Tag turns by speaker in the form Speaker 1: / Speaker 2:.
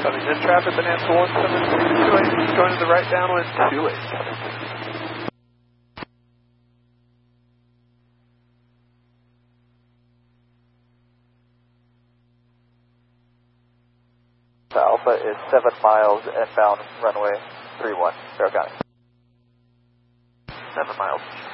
Speaker 1: Coming in traffic, Bonanza 17628, going to the right downwind 28.
Speaker 2: Alpha is 7 miles inbound runway 31, Barrow County.
Speaker 1: 7 miles.